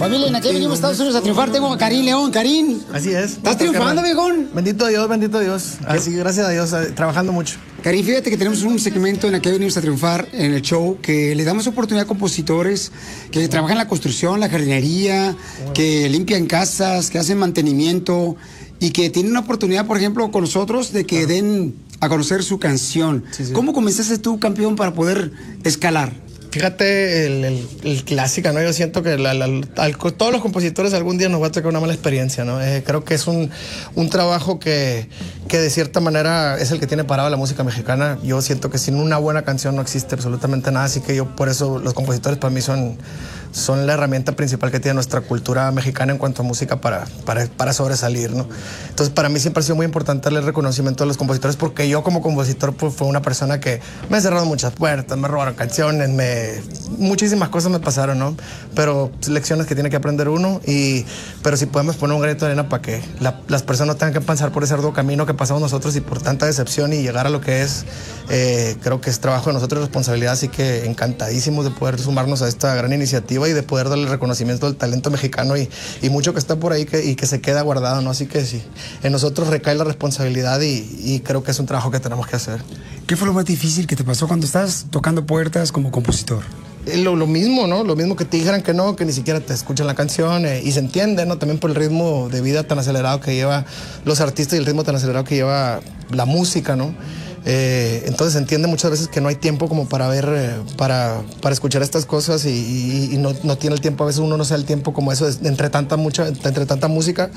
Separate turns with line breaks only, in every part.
Familia, en aquí venimos a Estados Unidos a triunfar. Tengo a Karim León. Karim.
Así es.
¿Estás triunfando, viejón?
Bendito Dios, bendito Dios. Así, gracias a Dios, trabajando mucho.
Karim, fíjate que tenemos un segmento en el que venimos a triunfar en el show, que le damos oportunidad a compositores que trabajan en la construcción, la jardinería, que limpian casas, que hacen mantenimiento y que tienen una oportunidad, por ejemplo, con nosotros de que den a conocer su canción. Sí. ¿Cómo comenzaste tú, campeón, para poder escalar?
Fíjate, el clásica, ¿no? Yo siento que todos los compositores algún día nos va a tocar una mala experiencia, ¿no? Creo que es un trabajo que de cierta manera es el que tiene parado la música mexicana. Yo siento que sin una buena canción no existe absolutamente nada, así que yo por eso los compositores para mí son la herramienta principal que tiene nuestra cultura mexicana en cuanto a música para sobresalir, ¿no? Entonces para mí siempre ha sido muy importante darle el reconocimiento a los compositores, porque yo como compositor pues, fue una persona que me ha cerrado muchas puertas, me robaron canciones, muchísimas cosas me pasaron, ¿no? Pero lecciones que tiene que aprender uno, pero si podemos poner un granito de arena para que las personas no tengan que pasar por ese arduo camino que pasamos nosotros y por tanta decepción y llegar a lo que es, creo que es trabajo de nosotros, responsabilidad, así que encantadísimos de poder sumarnos a esta gran iniciativa y de poder darle el reconocimiento al talento mexicano y mucho que está por ahí y que se queda guardado, ¿no? Así que sí, en nosotros recae la responsabilidad y creo que es un trabajo que tenemos que hacer.
¿Qué fue lo más difícil que te pasó cuando estás tocando puertas como compositor?
Lo mismo, ¿no? Lo mismo que te dijeran que no, que ni siquiera te escuchan la canción y se entiende, ¿no? También por el ritmo de vida tan acelerado que lleva los artistas y el ritmo tan acelerado que lleva la música, ¿no? Entonces se entiende muchas veces que no hay tiempo como para ver, para escuchar estas cosas y no tiene el tiempo, a veces uno no se da el tiempo como eso, entre tanta música,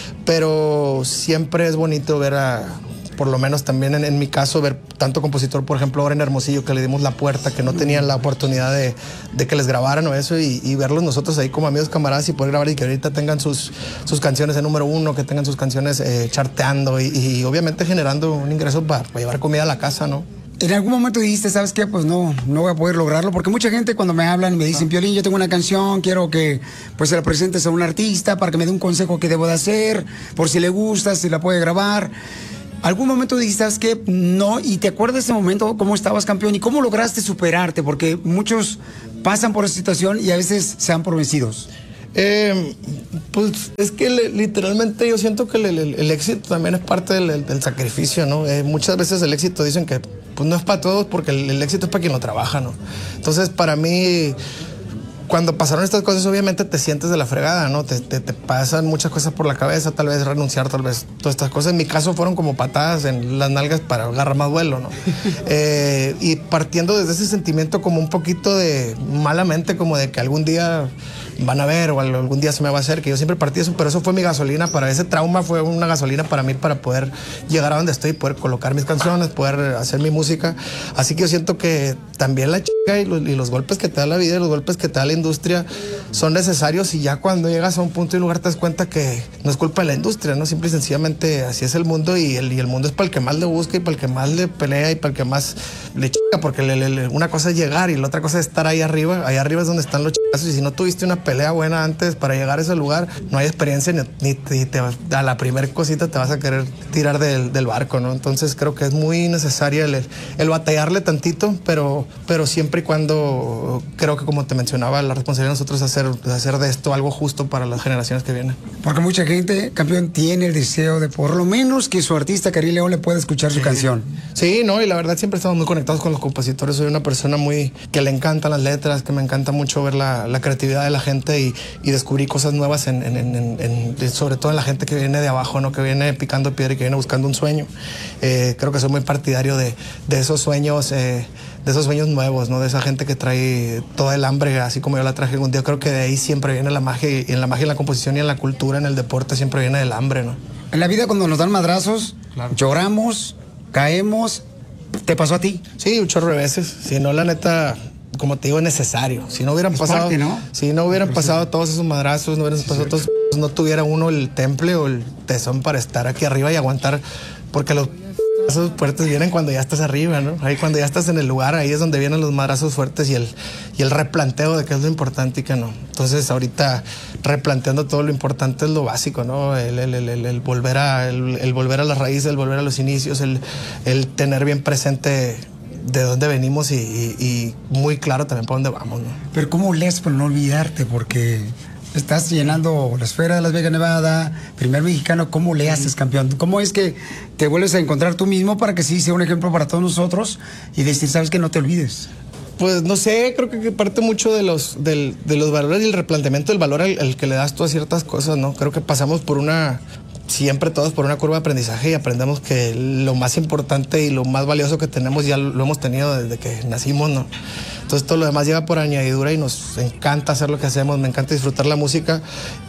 pero siempre es bonito ver por lo menos también en mi caso, ver tanto compositor, por ejemplo, ahora en Hermosillo, que le dimos la puerta, que no tenían la oportunidad de que les grabaran o eso, y verlos nosotros ahí como amigos, camaradas, y poder grabar y que ahorita tengan sus canciones en número uno, que tengan sus canciones charteando y obviamente generando un ingreso para llevar comida a la casa, ¿no?
¿En algún momento dijiste, sabes qué, pues no voy a poder lograrlo? Porque mucha gente cuando me hablan me dicen, Piolín, yo tengo una canción, quiero que pues se la presentes a un artista para que me dé un consejo que debo de hacer, por si le gusta, si la puede grabar. ¿Algún momento dijiste, sabes qué, no? ¿Y te acuerdas de ese momento, cómo estabas, campeón? ¿Y cómo lograste superarte? Porque muchos pasan por esa situación y a veces se dan por vencidos.
Pues es que literalmente yo siento que el éxito también es parte del sacrificio, ¿no? Muchas veces el éxito dicen que pues no es para todos porque el éxito es para quien lo trabaja, ¿no? Entonces para mí, cuando pasaron estas cosas obviamente te sientes de la fregada, ¿no? Te pasan muchas cosas por la cabeza, tal vez renunciar, tal vez todas estas cosas. En mi caso fueron como patadas en las nalgas para agarrar más vuelo, ¿no? Y partiendo desde ese sentimiento como un poquito de malamente, como de que algún día van a ver o algún día se me va a hacer, que yo siempre partí eso, pero eso fue mi gasolina para ese trauma, fue una gasolina para mí para poder llegar a donde estoy, poder colocar mis canciones, poder hacer mi música. Así que yo siento que también la chica y los golpes que te da la vida y los golpes que te da la industria son necesarios, y ya cuando llegas a un punto y lugar te das cuenta que no es culpa de la industria, ¿no? Simple y sencillamente así es el mundo, y el mundo es para el que más le busca y para el que más le pelea y para el que más le chica, porque una cosa es llegar y la otra cosa es estar ahí arriba es donde están los chicazos, y si no tuviste una pelea buena antes para llegar a ese lugar, no hay experiencia ni a la primera cosita te vas a querer tirar del barco, ¿no? Entonces creo que es muy necesario el batallarle tantito, pero siempre y cuando, creo que como te mencionaba, la responsabilidad de nosotros es hacer de esto algo justo para las generaciones que vienen.
Porque mucha gente, campeón, tiene el deseo de por lo menos que su artista Karim León le pueda escuchar su canción.
Sí, no, y la verdad siempre estamos muy conectados con los compositores. Soy una persona que le encantan las letras, que me encanta mucho ver la creatividad de la gente y descubrir cosas nuevas sobre todo en la gente que viene de abajo, ¿no? Que viene picando piedra y que viene buscando un sueño. Creo que soy muy partidario de esos sueños, nuevos, ¿no? De esa gente que trae toda el hambre, así como yo la traje algún día. Creo que de ahí siempre viene la magia, y en la magia, en la composición y en la cultura, en el deporte, siempre viene el hambre, ¿no?
En la vida, cuando nos dan madrazos, claro, lloramos, caemos. ¿Te pasó a ti?
Sí, un chorro de veces. Si no, la neta, como te digo, es necesario. Si no hubieran pasado,
parte, ¿no?
Si no hubieran pasado todos esos madrazos, no hubieran pasado todos, no tuviera uno el temple o el tesón para estar aquí arriba y aguantar, porque los madrazos fuertes vienen cuando ya estás arriba, ¿no? Ahí cuando ya estás en el lugar, ahí es donde vienen los madrazos fuertes y el replanteo de qué es lo importante y qué no. Entonces ahorita replanteando todo lo importante es lo básico, ¿no? El volver a las raíces, el volver a los inicios, el tener bien presente de dónde venimos y muy claro también para dónde vamos, ¿no?
Pero ¿cómo lees para no olvidarte? Porque estás llenando la esfera de Las Vegas, Nevada, primer mexicano. ¿Cómo le haces, campeón? ¿Cómo es que te vuelves a encontrar tú mismo para que sí sea un ejemplo para todos nosotros y decir, sabes que no te olvides?
Pues no sé, creo que parte mucho de los valores y el replanteamiento del valor al que le das tú a ciertas cosas, ¿no? Creo que pasamos siempre todos por una curva de aprendizaje y aprendemos que lo más importante y lo más valioso que tenemos ya lo hemos tenido desde que nacimos, ¿no? Entonces todo lo demás llega por añadidura y nos encanta hacer lo que hacemos, me encanta disfrutar la música,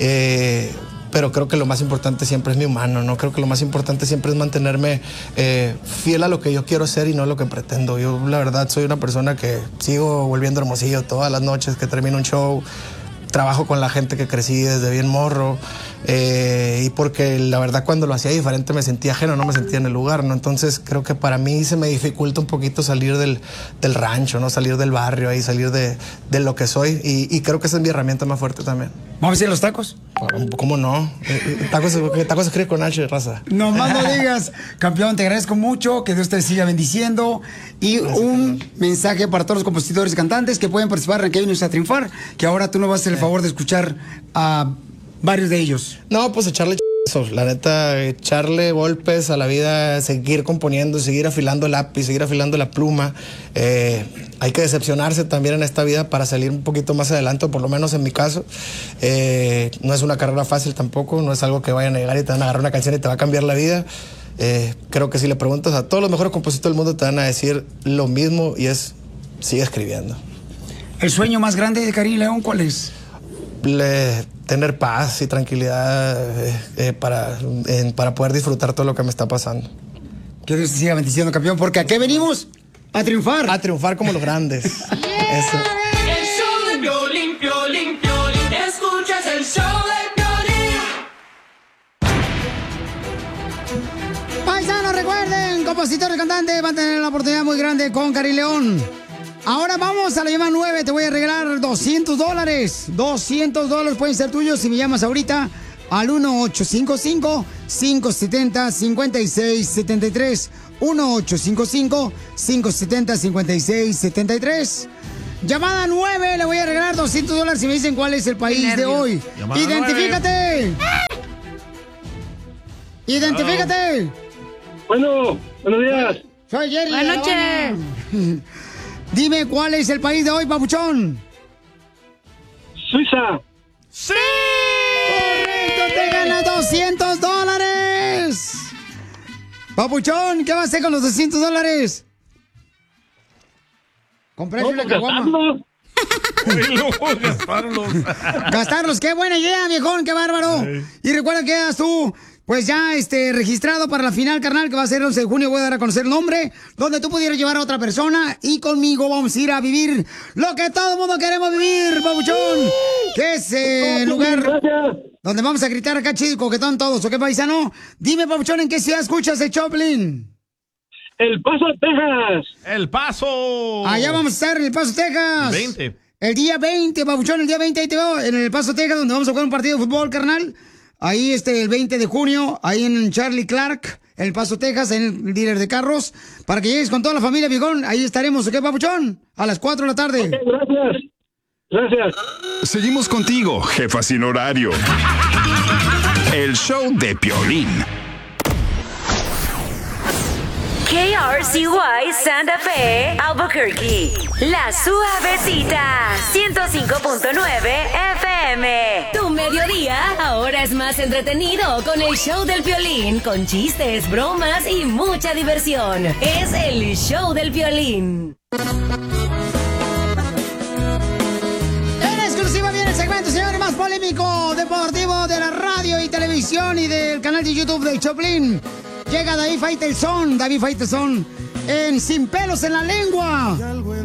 pero creo que lo más importante siempre es mi humano, ¿no? Creo que lo más importante siempre es mantenerme fiel a lo que yo quiero ser y no a lo que pretendo. Yo, la verdad, soy una persona que sigo volviendo Hermosillo todas las noches que termino un show. Trabajo con la gente que crecí desde bien morro y porque la verdad cuando lo hacía diferente me sentía ajeno, no me sentía en el lugar, ¿no? Entonces creo que para mí se me dificulta un poquito salir del rancho, ¿no? Salir del barrio y salir de lo que soy y creo que esa es mi herramienta más fuerte también.
¿Vamos a ir a los tacos?
¿Cómo no? Tacos se escribe con H, raza.
No más no digas. Campeón, te agradezco mucho, que Dios te siga bendiciendo. Y gracias, un mensaje para todos los compositores y cantantes que pueden participar en Que Vienes a Triunfar, que ahora tú nos vas a hacer el favor de escuchar a varios de ellos.
No, pues echarle la neta, echarle golpes a la vida, seguir componiendo, seguir afilando el lápiz, seguir afilando la pluma. Hay que decepcionarse también en esta vida para salir un poquito más adelante, o por lo menos en mi caso. No es una carrera fácil tampoco, no es algo que vayan a llegar y te van a agarrar una canción y te va a cambiar la vida. Creo que si le preguntas a todos los mejores compositores del mundo te van a decir lo mismo y es, sigue escribiendo.
¿El sueño más grande de Karim León cuál es?
Tener paz y tranquilidad para poder disfrutar todo lo que me está pasando.
Que Dios te siga bendiciendo, campeón, porque ¿a qué venimos? A triunfar.
A triunfar como los grandes. Eso.
El show de Piolín, Piolín, Piolín. Escuchas el show de Piolín.
Paisanos, recuerden, compositores y cantantes van a tener una oportunidad muy grande con Karim León. Ahora vamos a la llamada 9, te voy a regalar $200. $200 pueden ser tuyos si me llamas ahorita al 1-855-570-5673. 1-855-570-5673. Llamada 9, le voy a regalar $200 si me dicen cuál es el país de hoy. Llamada ¡identifícate! 9. ¡Identifícate!
Bueno, buenos días.
Soy Jerry.
Buenas noches.
Dime cuál es el país de hoy, papuchón.
Suiza.
¡Sí! ¡Correcto! ¡Te ganas $200! Papuchón, ¿qué vas a hacer con los $200? Comprarse una caguama.
Gastarlos.
Gastarlos, qué buena idea, viejón, qué bárbaro. Y recuerda que quedas tú, pues ya registrado para la final, carnal, que va a ser el 11 de junio. Voy a dar a conocer el nombre, donde tú pudieras llevar a otra persona. Y conmigo vamos a ir a vivir lo que todo el mundo queremos vivir, papuchón. Que es el lugar donde vamos a gritar acá chido, coquetón todos, ¿ok, paisano? Dime, papuchón, ¿en qué ciudad escuchas el Choplin?
El Paso, Texas.
El Paso.
Allá vamos a estar en El Paso, Texas.
20.
El día 20, papuchón, el día 20 ahí te veo en El Paso, Texas, donde vamos a jugar un partido de fútbol, carnal. Ahí el 20 de junio, ahí en Charlie Clark, El Paso, Texas, en el dealer de carros, para que llegues con toda la familia, viejón. Ahí estaremos, ¿ok, papuchón? A las 4 de la tarde.
Okay, gracias. Gracias.
Seguimos contigo, jefa sin horario. El show de Piolín.
KRCY Santa Fe, Albuquerque. La Suavecita, 105.9 FM. Tu mediodía ahora es más entretenido con el show del Piolín, con chistes, bromas y mucha diversión. Es el show del Piolín.
En exclusiva viene el segmento, señores, más polémico, deportivo de la radio y televisión y del canal de YouTube del Choplin. Llega David Faitelson en Sin Pelos en la Lengua.